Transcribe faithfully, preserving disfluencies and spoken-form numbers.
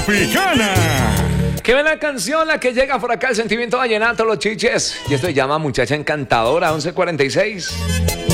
Tropicana. Qué buena canción la que llega por acá, el sentimiento vallenato, los chiches. Y esto se llama Muchacha Encantadora, once cuarenta y seis.